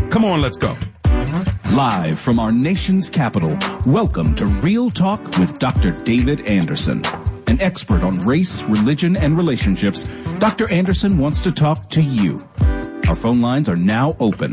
Come on, let's go. Live from our nation's capital, welcome to Real Talk with Dr. David Anderson. An expert on race, religion, and relationships, Dr. Anderson wants to talk to you. Our phone lines are now open.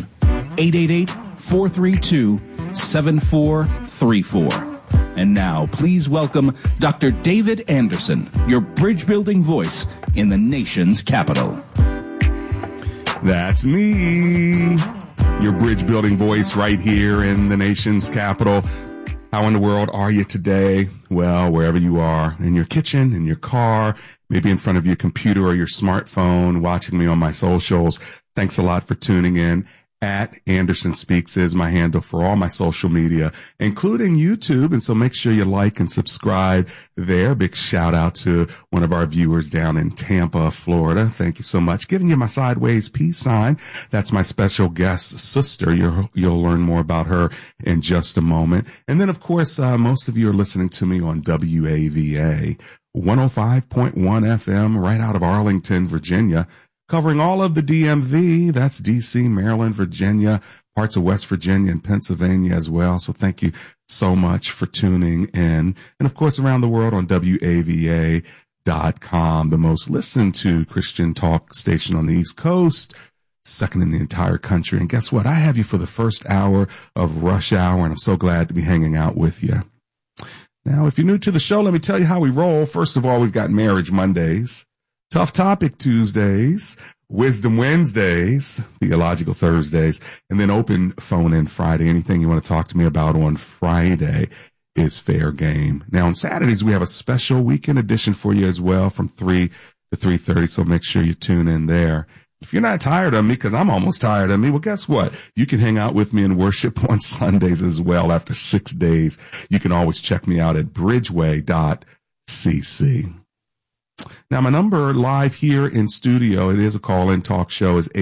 888-432-7434. And now, please welcome Dr. David Anderson, your bridge-building voice in the nation's capital. That's me, your bridge-building voice right here in the nation's capital. How in the world are you today? Well, wherever you are, in your kitchen, in your car, maybe in front of your computer or your smartphone, watching me on my socials. Thanks a lot for tuning in. At Anderson Speaks is my handle for all my social media, including YouTube. And so make sure you like and subscribe there. Big shout out to one of our viewers down in Tampa, Florida. Thank you so much. Giving you my sideways peace sign. That's my special guest sister. You'll learn more about her in just a moment. And then, of course, most of you are listening to me on WAVA 105.1 FM right out of Arlington, Virginia. Covering all of the DMV, that's DC, Maryland, Virginia, parts of West Virginia and Pennsylvania as well. So thank you so much for tuning in. And of course, around the world on WAVA.com, the most listened to Christian talk station on the East Coast, second in the entire country. And guess what? I have you for the first hour of Rush Hour, and I'm so glad to be hanging out with you. Now, if you're new to the show, let me tell you how we roll. First of all, we've got Marriage Mondays, Tough Topic Tuesdays, Wisdom Wednesdays, Theological Thursdays, and then Open Phone In Friday. Anything you want to talk to me about on Friday is fair game. Now, on Saturdays, we have a special weekend edition for you as well from 3 to 3:30, so make sure you tune in there. If you're not tired of me, because I'm almost tired of me, well, guess what? You can hang out with me and worship on Sundays as well. After 6 days, you can always check me out at bridgeway.cc. Now, my number live here in studio, it is a call-in talk show, is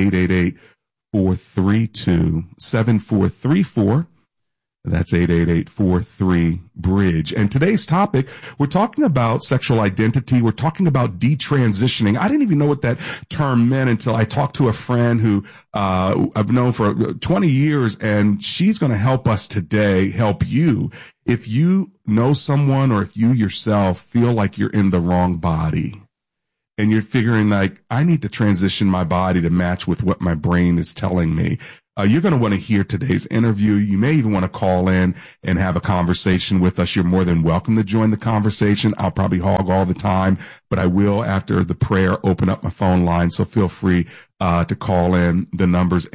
888-432-7434. That's 888-43-BRIDGE. And today's topic, we're talking about sexual identity. We're talking about detransitioning. I didn't even know what that term meant until I talked to a friend who I've known for 20 years, and she's going to help us today, help you. If you know someone or if you yourself feel like you're in the wrong body and you're figuring like, I need to transition my body to match with what my brain is telling me, you're going to want to hear today's interview. You may even want to call in and have a conversation with us. You're more than welcome to join the conversation. I'll probably hog all the time, but I will, after the prayer, open up my phone line. So feel free to call in. The number's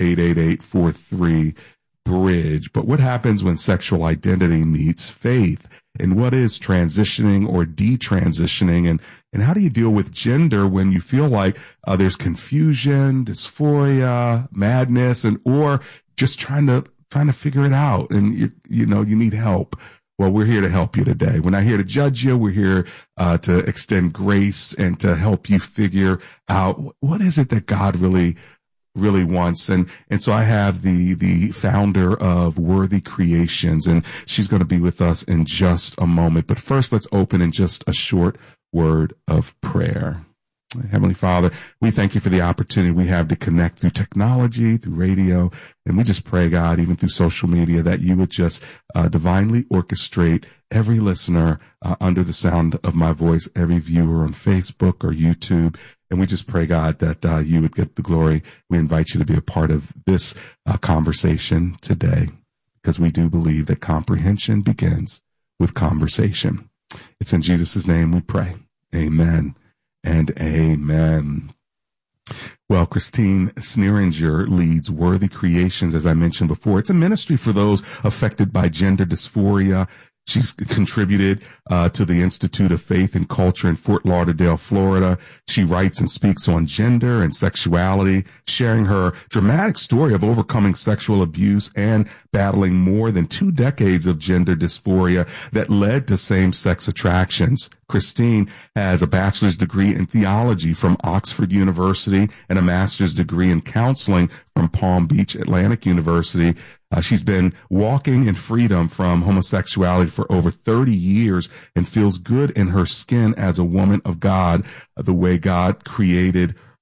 888-43-BRIDGE. But what happens when sexual identity meets faith? And what is transitioning or detransitioning? And how do you deal with gender when you feel like there's confusion, dysphoria, madness, or just trying to figure it out, and you need help? Well, we're here to help you today. We're not here to judge you. We're here to extend grace and to help you figure out what is it that God really wants. And so I have the founder of Worthy Creations, and she's going to be with us in just a moment. But first, let's open in just a short word of prayer. Heavenly Father, we thank you for the opportunity we have to connect through technology, through radio, and we just pray, God, even through social media, that you would just divinely orchestrate every listener under the sound of my voice, every viewer on Facebook or YouTube. And we just pray, God, that you would get the glory. We invite you to be a part of this conversation today, because we do believe that comprehension begins with conversation. It's in Jesus' name we pray. Amen and amen. Well, Christine Sneeringer leads Worthy Creations, as I mentioned before. It's a ministry for those affected by gender dysphoria. She's contributed to the Institute of Faith and Culture in Fort Lauderdale, Florida. She writes and speaks on gender and sexuality, sharing her dramatic story of overcoming sexual abuse and battling more than 2 decades of gender dysphoria that led to same-sex attractions. Christine has a bachelor's degree in theology from Oxford University and a master's degree in counseling from Palm Beach Atlantic University. She's been walking in freedom from homosexuality for over 30 years and feels good in her skin as a woman of God, the way God created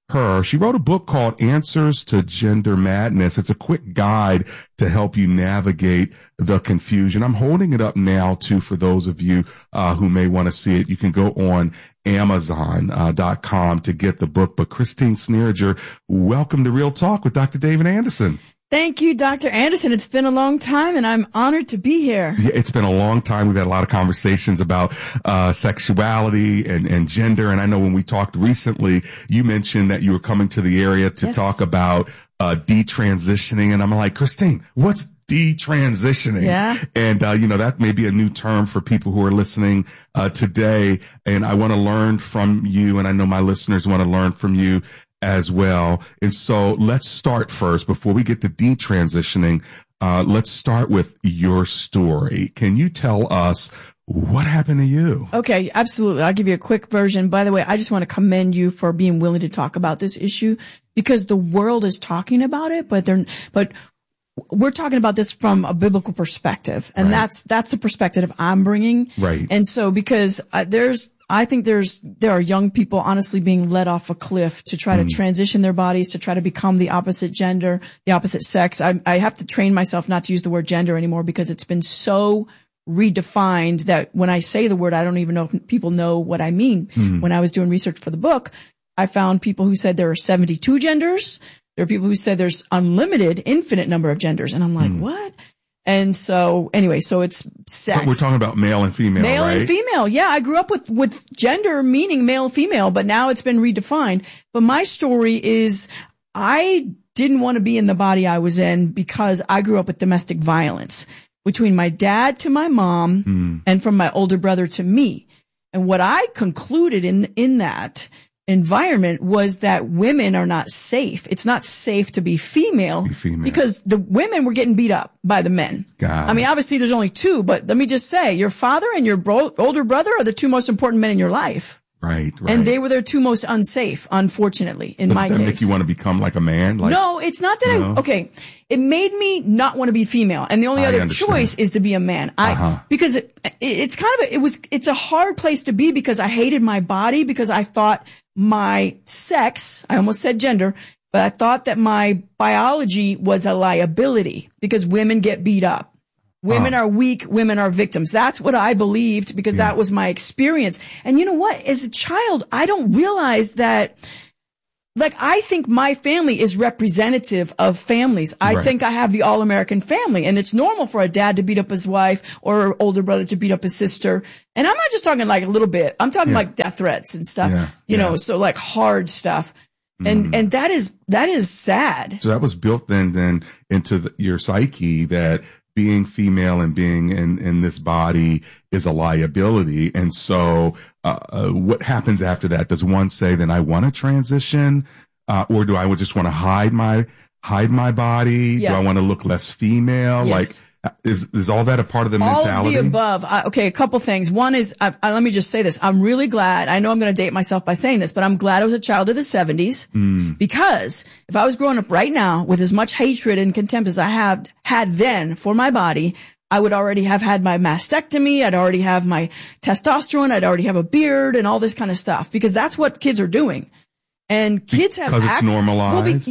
her. She wrote a book called Answers to Gender Madness. It's a quick guide to help you navigate the confusion. I'm holding it up now too for those of you who may want to see it. You can go on Amazon.com to get the book. But Christine Sneeringer, welcome to Real Talk with Dr. David Anderson. Thank you, Dr. Anderson. It's been a long time, and I'm honored to be here. Yeah, it's been a long time. We've had a lot of conversations about sexuality and gender. And I know when we talked recently, you mentioned that you were coming to the area to talk about detransitioning. And I'm like, Christine, what's detransitioning? Yeah. And, that may be a new term for people who are listening today. And I want to learn from you. And I know my listeners want to learn from you as well. And so let's start first before we get to detransitioning. Let's start with your story. Can you tell us what happened to you? Okay, absolutely. I'll give you a quick version. By the way, I just want to commend you for being willing to talk about this issue because the world is talking about it, but we're talking about this from a biblical perspective. And that's the perspective I'm bringing. Right. And so because I think there are young people honestly being led off a cliff to try to transition their bodies, to try to become the opposite gender, the opposite sex. I have to train myself not to use the word gender anymore because it's been so redefined that when I say the word, I don't even know if people know what I mean. When I was doing research for the book, I found people who said there are 72 genders. There are people who said there's unlimited, infinite number of genders. And I'm like, what? And so anyway, so it's sex. But we're talking about male and female, male right? and female. Yeah. I grew up with gender meaning male, female, but now it's been redefined. But my story is I didn't want to be in the body I was in because I grew up with domestic violence between my dad to my mom and from my older brother to me. And what I concluded in that environment was that women are not safe. It's not safe to be female because the women were getting beat up by the men. I mean, obviously there's only two, but let me just say your father and your older brother are the two most important men in your life. Right. And they were their two most unsafe, unfortunately, in my case. Does that make you want to become like a man? No, it's not that it made me not want to be female. And the only other choice is to be a man. Because it's kind of, it's a hard place to be because I hated my body because I thought my sex, I almost said gender, but I thought that my biology was a liability because women get beat up. Women are weak. Women are victims. That's what I believed because that was my experience. And you know what? As a child, I don't realize that, I think my family is representative of families. I think I have the all-American family and it's normal for a dad to beat up his wife or an older brother to beat up his sister. And I'm not just talking like a little bit. I'm talking like death threats and stuff, so like hard stuff. And that is sad. So that was built then into your psyche that being female and being in this body is a liability. And so, what happens after that? Does one say, then I want to transition? Or do I just want to hide my body? Yeah. Do I want to look less female? Yes. Is all that a part of the mentality? All of the above. A couple things. One is, let me just say this. I'm really glad. I know I'm going to date myself by saying this, but I'm glad I was a child of the 70s because if I was growing up right now with as much hatred and contempt as I had then for my body, I would already have had my mastectomy. I'd already have my testosterone. I'd already have a beard and all this kind of stuff because that's what kids are doing. And kids have because it's normalized.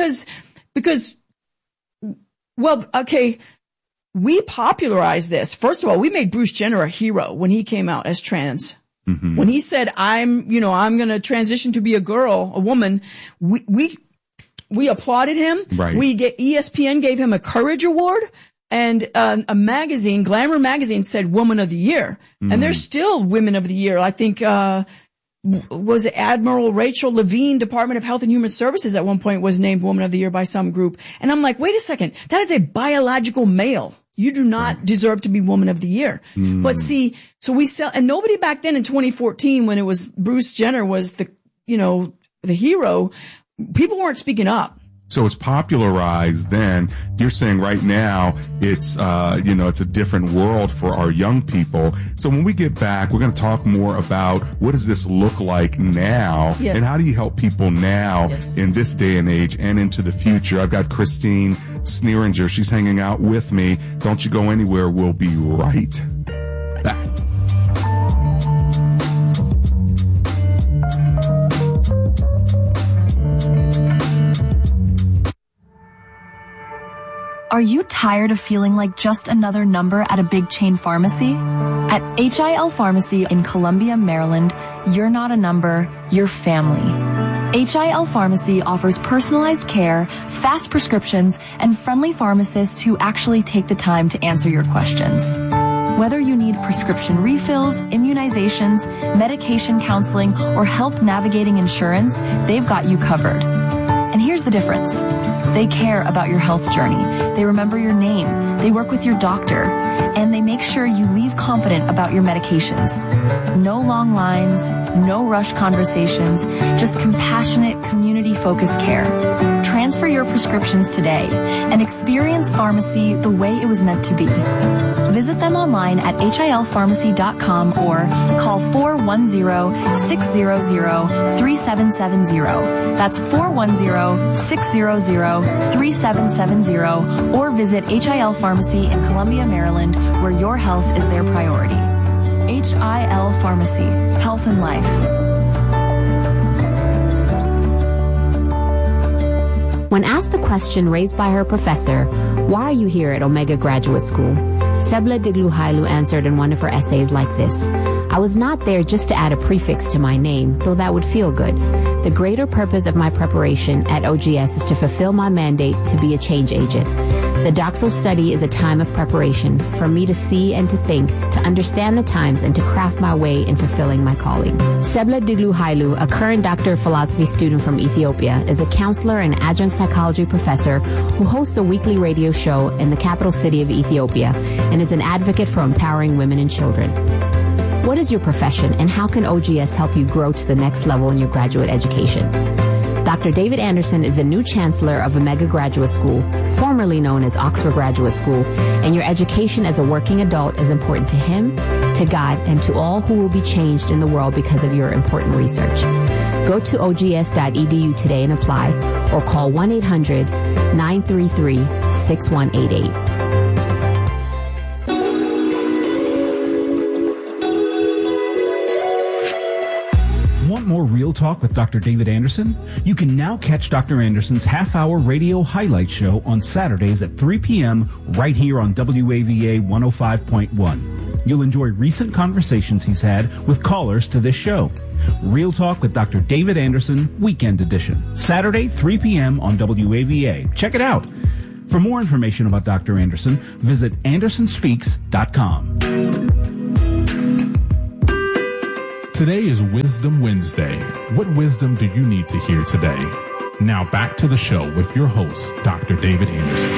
We popularized this. First of all, we made Bruce Jenner a hero when he came out as trans. When he said, I'm going to transition to be a woman, we applauded him. Right. ESPN gave him a Courage Award and, a magazine, Glamour magazine said Woman of the Year. And there's still Women of the Year. I think, was it Admiral Rachel Levine, Department of Health and Human Services at one point was named Woman of the Year by some group. And I'm like, wait a second. That is a biological male. You do not deserve to be Woman of the Year. But see, so we sell, and nobody back then in 2014 when it was Bruce Jenner was the hero, people weren't speaking up. So it's popularized then. You're saying right now it's, it's a different world for our young people. So when we get back, we're going to talk more about what does this look like now and how do you help people now in this day and age and into the future. I've got Christine Sneeringer. She's hanging out with me. Don't you go anywhere. We'll be right back. Are you tired of feeling like just another number at a big chain pharmacy? At HIL Pharmacy in Columbia, Maryland, you're not a number, you're family. HIL Pharmacy offers personalized care, fast prescriptions, and friendly pharmacists who actually take the time to answer your questions. Whether you need prescription refills, immunizations, medication counseling, or help navigating insurance, they've got you covered. And here's the difference. They care about your health journey. They remember your name. They work with your doctor. And they make sure you leave confident about your medications. No long lines, no rushed conversations, just compassionate, community-focused care. Transfer your prescriptions today and experience pharmacy the way it was meant to be. Visit them online at hilpharmacy.com or call 410-600-3770. That's 410-600-3770 or visit HIL Pharmacy in Columbia, Maryland, where your health is their priority. HIL Pharmacy, Health and Life. When asked the question raised by her professor, "Why are you here at Omega Graduate School?" Sebla Diglu-Hailu answered in one of her essays like this: "I was not there just to add a prefix to my name, though that would feel good. The greater purpose of my preparation at OGS is to fulfill my mandate to be a change agent. The doctoral study is a time of preparation for me to see and to think, to understand the times, and to craft my way in fulfilling my calling." Sebla Diglu-Hailu, a current Doctor of Philosophy student from Ethiopia, is a counselor and adjunct psychology professor who hosts a weekly radio show in the capital city of Ethiopia and is an advocate for empowering women and children. What is your profession, and how can OGS help you grow to the next level in your graduate education? Dr. David Anderson is the new chancellor of Omega Graduate School, formerly known as Oxford Graduate School, and your education as a working adult is important to him, to God, and to all who will be changed in the world because of your important research. Go to ogs.edu today and apply, or call 1-800-933-6188. More Real Talk with Dr. David Anderson? You can now catch Dr. Anderson's half-hour radio highlight show on Saturdays at 3 p.m. right here on WAVA 105.1. You'll enjoy recent conversations he's had with callers to this show. Real Talk with Dr. David Anderson, Weekend Edition. Saturday, 3 p.m. on WAVA. Check it out. For more information about Dr. Anderson, visit AndersonSpeaks.com. Today is Wisdom Wednesday. What wisdom do you need to hear today? Now back to the show with your host, Dr. David Anderson.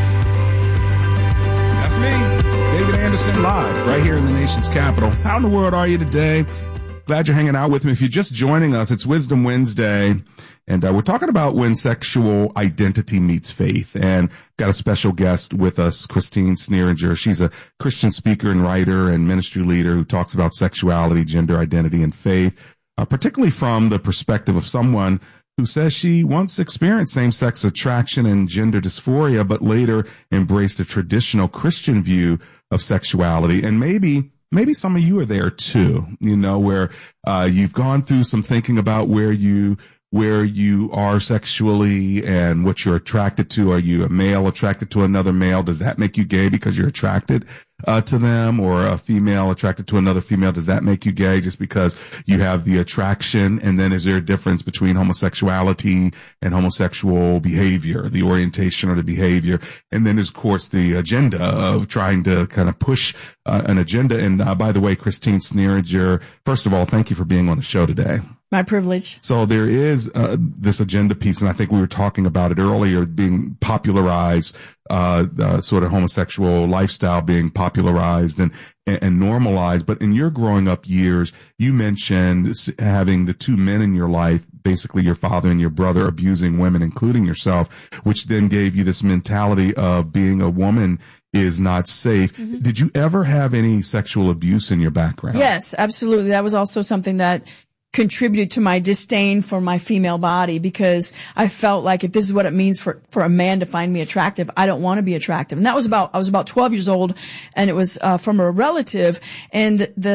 That's me, David Anderson, live right here in the nation's capital. How in the world are you today? Glad you're hanging out with me. If you're just joining us, it's Wisdom Wednesday, and we're talking about when sexual identity meets faith. And got a special guest with us, Christine Sneeringer. She's a Christian speaker and writer and ministry leader who talks about sexuality, gender identity, and faith, particularly from the perspective of someone who says she once experienced same-sex attraction and gender dysphoria, but later embraced a traditional Christian view of sexuality. And maybe some of you are there too, where you've gone through some thinking about where you are sexually and what you're attracted to. Are you a male attracted to another male? Does that make you gay because you're attracted to them? Or a female attracted to another female? Does that make you gay just because you have the attraction? And then is there a difference between homosexuality and homosexual behavior, the orientation or the behavior? And then there's, of course, the agenda of trying to kind of push an agenda. And by the way, Christine Sneeringer, first of all, thank you for being on the show today. My privilege. So there is this agenda piece, and I think we were talking about it earlier, being popularized, sort of homosexual lifestyle being popularized and normalized. But in your growing up years, you mentioned having the two men in your life, basically your father and your brother, abusing women, including yourself, which then gave you this mentality of being a woman is not safe. Mm-hmm. Did you ever have any sexual abuse in your background? Yes, absolutely. That was also something that contributed to my disdain for my female body, because I felt like if this is what it means for a man to find me attractive, I don't want to be attractive. And I was about 12 years old, and it was from a relative, and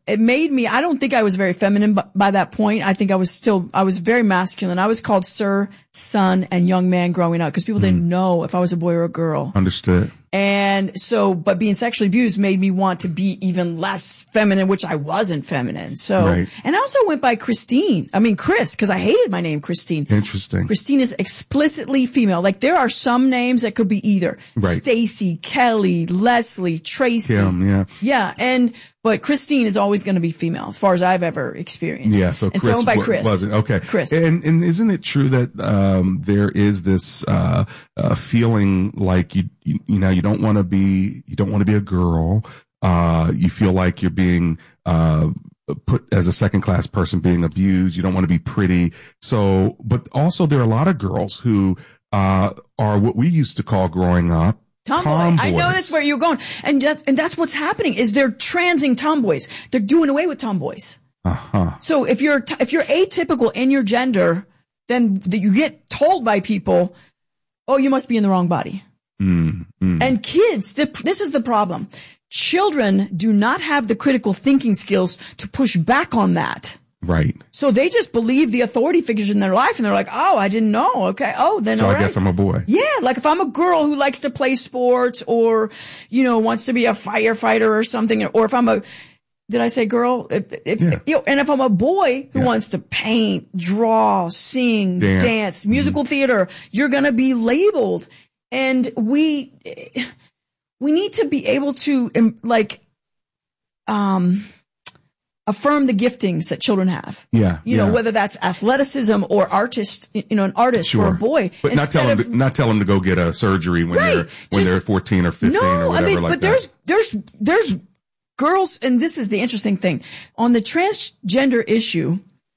it made me, I don't think I was very feminine by that point. I think I was very masculine. I was called sir, son, and young man growing up because people didn't know if I was a boy or a girl. Understood. And so, but being sexually abused made me want to be even less feminine, which I wasn't feminine. So, right. And I also went by Chris, because I hated my name, Christine. Interesting. Christine is explicitly female. Like there are some names that could be either Stacy, Kelly, Leslie, Tracy. Kim, yeah. Yeah. But Christine is always going to be female as far as I've ever experienced. Yeah. So Chris, so I went by Chris. Wasn't okay. Chris. And isn't it true that, there is this, feeling like you don't want to be a girl. You feel like you're being, put as a second class person being abused. You don't want to be pretty. So, but also there are a lot of girls who, are what we used to call growing up tomboys. I know that's where you're going. And that's what's happening is they're transing tomboys. They're doing away with tomboys. Uh-huh. So if you're atypical in your gender, then you get told by people, oh, you must be in the wrong body. And kids, this is the problem. Children do not have the critical thinking skills to push back on that. Right. So they just believe the authority figures in their life and they're like, oh, I didn't know. Okay. Oh, then so all I right. guess I'm a boy. Yeah. Like if I'm a girl who likes to play sports or, wants to be a firefighter or something, or if I'm did I say girl? And if I'm a boy who wants to paint, draw, sing, dance, musical theater, you're going to be labeled. And we need to be able to affirm the giftings that children have. Whether that's athleticism or an artist for a boy. But not tell them to go get a surgery when they're 14 or 15 or whatever like that. But there's girls, and this is the interesting thing. On the transgender issue,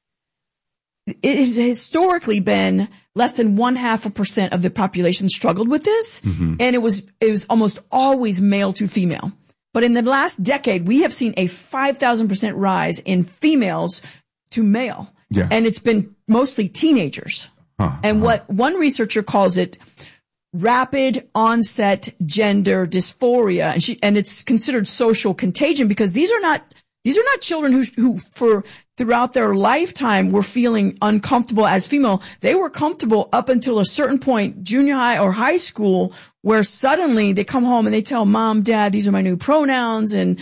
it has historically been less than 0.5% of the population struggled with this. Mm-hmm. And it was almost always male to female. But in the last decade, we have seen a 5,000% rise in females to male. Yeah. And it's been mostly teenagers. And what one researcher calls it rapid onset gender dysphoria. And it's considered social contagion because these are not children who throughout their lifetime were feeling uncomfortable as female. They were comfortable up until a certain point, junior high or high school, where suddenly they come home and they tell mom, dad, these are my new pronouns. And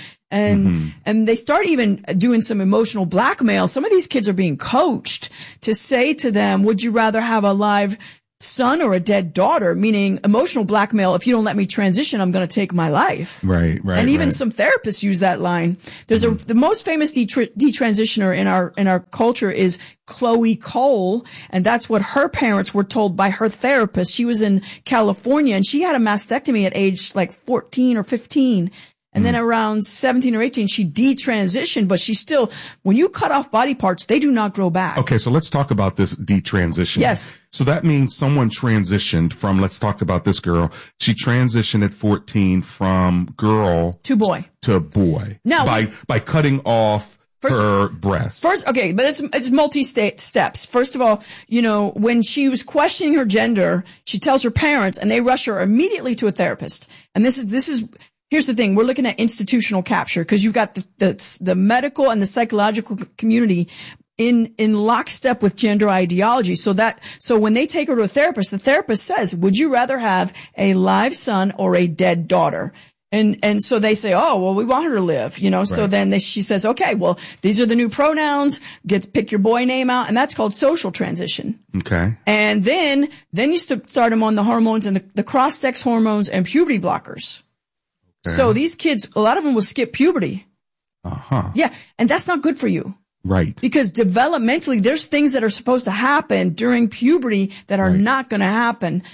they start even doing some emotional blackmail. Some of these kids are being coached to say to them, would you rather have a live son or a dead daughter? Meaning emotional blackmail. If you don't let me transition, I'm going to take my life. Right. And even some therapists use that line. There's the most famous detransitioner in our culture is Chloe Cole. And that's what her parents were told by her therapist. She was in California and she had a mastectomy at age like 14 or 15. And then around 17 or 18, she detransitioned, but she still, when you cut off body parts, they do not grow back. Okay. So let's talk about this detransition. Yes. So that means someone transitioned from, let's talk about this girl. She transitioned at 14 from girl to boy. Now, by cutting off her breast. Okay, but it's multi-steps. First of all, when she was questioning her gender, she tells her parents and they rush her immediately to a therapist. And here's the thing. We're looking at institutional capture because you've got the medical and the psychological community in lockstep with gender ideology. So when they take her to a therapist, the therapist says, would you rather have a live son or a dead daughter? And so they say, oh, well, we want her to live, Right. So then she says, okay, well, these are the new pronouns. Pick your boy name out. And that's called social transition. Okay. And then you start them on the hormones and the cross-sex hormones and puberty blockers. Okay. So these kids, a lot of them will skip puberty. Yeah. And that's not good for you. Right. Because developmentally, there's things that are supposed to happen during puberty that are not going to happen.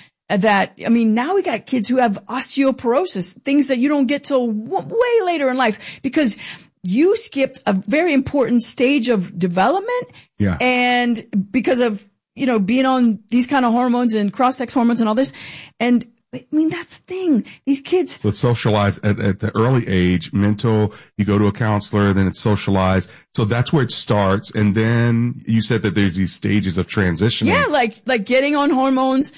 Now we got kids who have osteoporosis, things that you don't get till way later in life because you skipped a very important stage of development. Yeah. And because of, being on these kind of hormones and cross-sex hormones and all this. And that's the thing. These kids. So it's socialized at the early age, mental, you go to a counselor, then it's socialized. So that's where it starts. And then you said that there's these stages of transitioning. Yeah, like getting on hormones.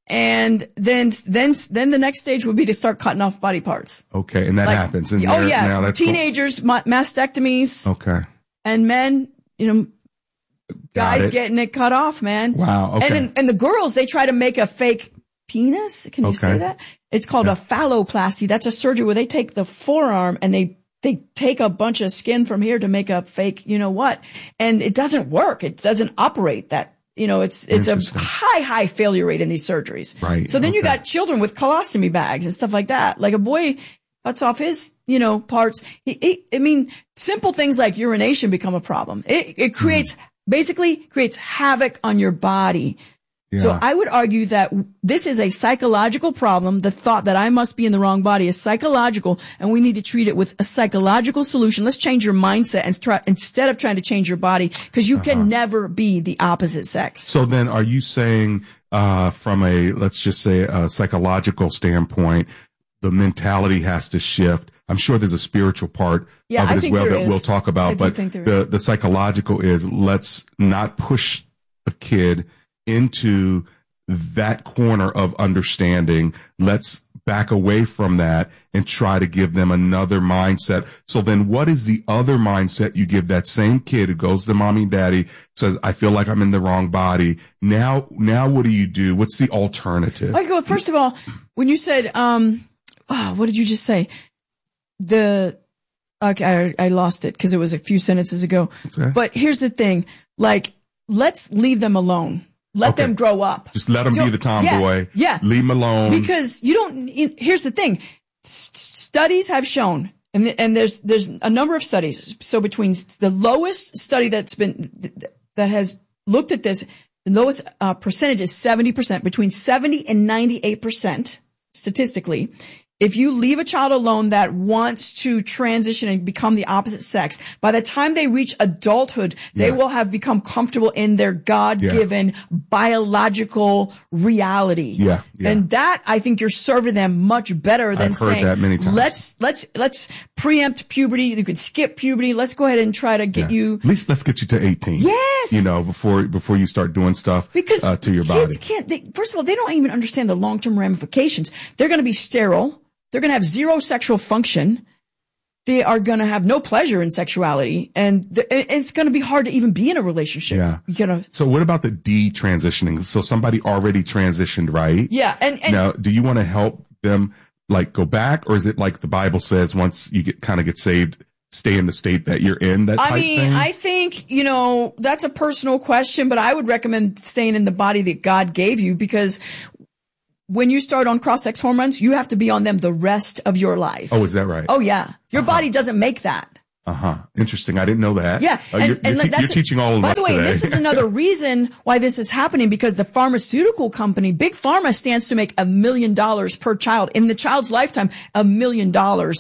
And then the next stage would be to start cutting off body parts. Okay. And that happens. And now that's teenagers, mastectomies. Okay. And men, guys getting it cut off, man. Wow. Okay. And the girls, they try to make a fake penis. Can you say that? It's called a phalloplasty. That's a surgery where they take the forearm and they take a bunch of skin from here to make a fake, and it doesn't work. It doesn't operate that. It's a high failure rate in these surgeries. Right. So then you got children with colostomy bags and stuff like that. Like a boy cuts off his, parts. Simple things like urination become a problem. It creates havoc on your body. Yeah. So I would argue that this is a psychological problem. The thought that I must be in the wrong body is psychological, and we need to treat it with a psychological solution. Let's change your mindset instead of trying to change your body, because you can never be the opposite sex. So then are you saying, from let's just say a psychological standpoint, the mentality has to shift? I'm sure there's a spiritual part of it as well that we'll talk about, but the psychological is, let's not push a kid into that corner of understanding. Let's back away from that and try to give them another mindset. So then what is the other mindset you give that same kid who goes to mommy and daddy, says, I feel like I'm in the wrong body? Now what do you do? What's the alternative? Okay, well, first of all, when you said, what did you just say? I lost it because it was a few sentences ago. Okay. But here's the thing, let's leave them alone. Let them grow up. Just let them be the tomboy. Yeah. Leave them alone. Because here's the thing. Studies have shown, and there's a number of studies. So between the lowest study that has looked at this, the lowest percentage is 70%, between 70 and 98% statistically. If you leave a child alone that wants to transition and become the opposite sex, by the time they reach adulthood, they will have become comfortable in their God-given biological reality. Yeah. And that, I think, you're serving them much better than saying, that many times. let's preempt puberty. You could skip puberty. Let's go ahead and try to get you. At least let's get you to 18. Yes. Before you start doing stuff to your body. Because kids first of all, they don't even understand the long-term ramifications. They're going to be sterile. They're going to have zero sexual function. They are going to have no pleasure in sexuality, and it's going to be hard to even be in a relationship. Yeah. So what about the detransitioning? So somebody already transitioned, right? Yeah. And now, do you want to help them go back, or is it like the Bible says, once you get saved, stay in the state that you're in? I think, that's a personal question, but I would recommend staying in the body that God gave you, because when you start on cross-sex hormones, you have to be on them the rest of your life. Oh, is that right? Oh, yeah. Your body doesn't make that. Interesting. I didn't know that. Yeah. You're teaching all of us today. By the way, this is another reason why this is happening, because the pharmaceutical company, Big Pharma, stands to make $1 million per child in the child's lifetime, $1 million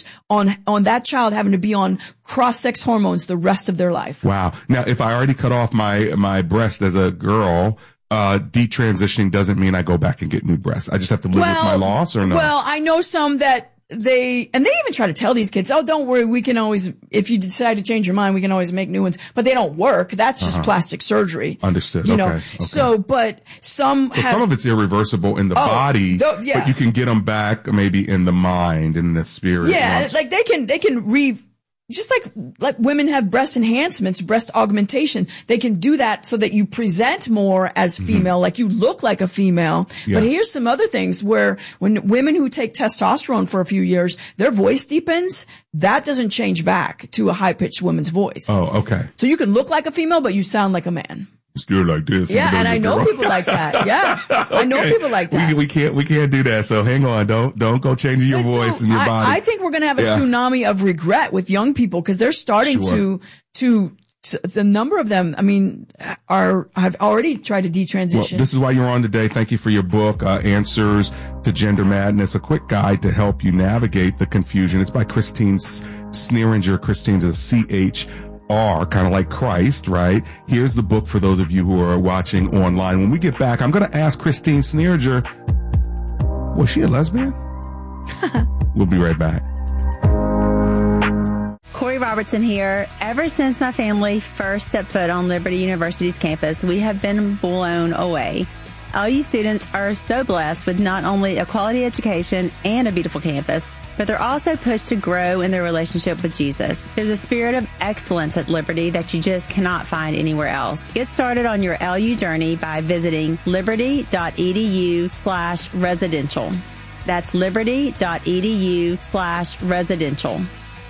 on that child having to be on cross-sex hormones the rest of their life. Wow. Now, if I already cut off my breast as a girl, detransitioning doesn't mean I go back and get new breasts. I just have to live with my loss, or no? Well, I know some that they even try to tell these kids, oh, don't worry, we can always, if you decide to change your mind, we can always make new ones, but they don't work. That's just plastic surgery. Understood. Okay. So, but some of it's irreversible in the body, but you can get them back maybe in the mind and the spirit. Yeah. Like they can just like women have breast enhancements, breast augmentation, they can do that so that you present more as female, like you look like a female. Yeah. But here's some other things where when women who take testosterone for a few years, their voice deepens. That doesn't change back to a high-pitched woman's voice. Oh, okay. So you can look like a female, but you sound like a man. You're like this. Yeah, and I know people like that. Yeah. Okay. I know people like that. We can't do that. So hang on. Don't go changing your voice and your body. I think we're going to have a tsunami of regret with young people, because they're starting to the number of them, have already tried to detransition. Well, this is why you're on today. Thank you for your book, Answers to Gender Madness, a quick guide to help you navigate the confusion. It's by Christine Sneeringer. Christine's a CHR, kind of like Christ, right? Here's the book for those of you who are watching online. When we get back, I'm going to ask Christine Sneeringer, was she a lesbian? We'll be right back. Corey Robertson here. Ever since my family first stepped foot on Liberty University's campus, we have been blown away. LU students are so blessed with not only a quality education and a beautiful campus, but they're also pushed to grow in their relationship with Jesus. There's a spirit of excellence at Liberty that you just cannot find anywhere else. Get started on your LU journey by visiting liberty.edu/residential. That's liberty.edu/residential.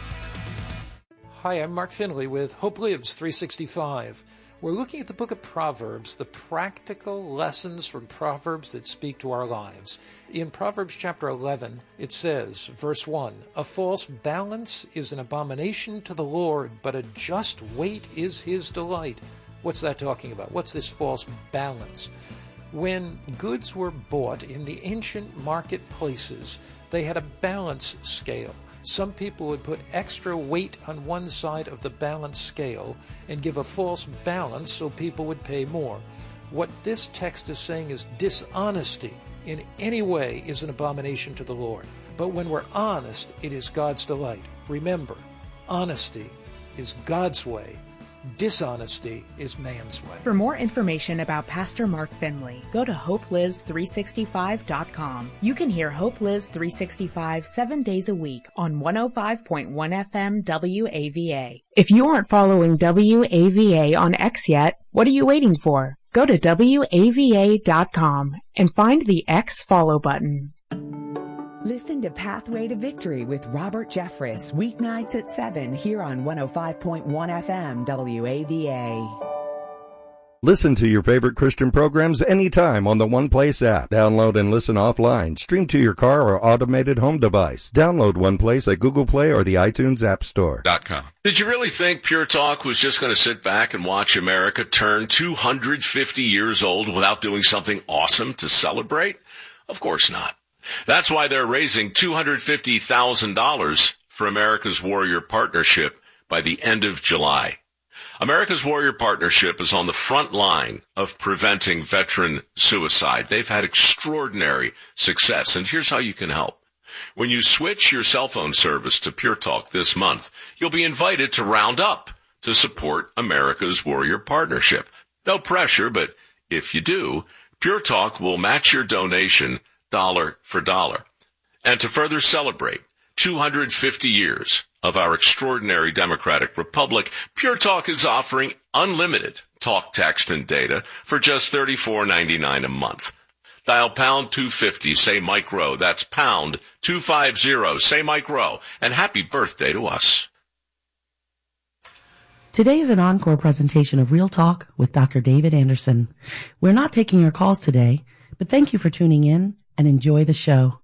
Hi, I'm Mark Finley with Hope Lives 365. We're looking at the book of Proverbs, the practical lessons from Proverbs that speak to our lives. In Proverbs chapter 11, it says, verse 1, "A false balance is an abomination to the Lord, but a just weight is his delight." What's that talking about? What's this false balance? When goods were bought in the ancient marketplaces, they had a balance scale. Some people would put extra weight on one side of the balance scale and give a false balance so people would pay more. What this text is saying is dishonesty in any way is an abomination to the Lord. But when we're honest, it is God's delight. Remember, honesty is God's way. Dishonesty is man's way. For more information about Pastor Mark Finley, go to hopelives365.com. You can hear Hope Lives 365 7 days a week on 105.1 FM WAVA. If you aren't following WAVA on X yet, what are you waiting for? Go to WAVA.com and find the X follow button. Listen to Pathway to Victory with Robert Jeffress, weeknights at 7 here on 105.1 FM WAVA. Listen to your favorite Christian programs anytime on the One Place app. Download and listen offline. Stream to your car or automated home device. Download One Place at Google Play or the iTunes App Store. Did you really think Pure Talk was just going to sit back and watch America turn 250 years old without doing something awesome to celebrate? Of course not. That's why they're raising $250,000 for America's Warrior Partnership by the end of July. America's Warrior Partnership is on the front line of preventing veteran suicide. They've had extraordinary success, and here's how you can help. When you switch your cell phone service to Pure Talk this month, you'll be invited to round up to support America's Warrior Partnership. No pressure, but if you do, Pure Talk will match your donation dollar for dollar. And to further celebrate 250 years of our extraordinary democratic republic, Pure Talk is offering unlimited talk, text, and data for just $34.99 a month. Dial pound 250, say Mike Rowe. That's pound 250, say Mike Rowe. And happy birthday to us. Today is an encore presentation of Real Talk with Dr. David Anderson. We're not taking your calls today, but thank you for tuning in and enjoy the show.